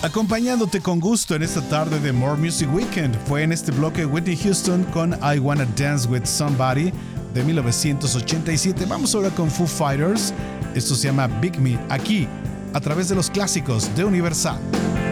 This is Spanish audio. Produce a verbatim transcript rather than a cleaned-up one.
Acompañándote con gusto en esta tarde de More Music Weekend, fue en este bloque Whitney Houston con I Wanna Dance With Somebody de mil novecientos ochenta y siete. Vamos ahora con Foo Fighters. Esto se llama Big Me, aquí a través de los clásicos de Universal.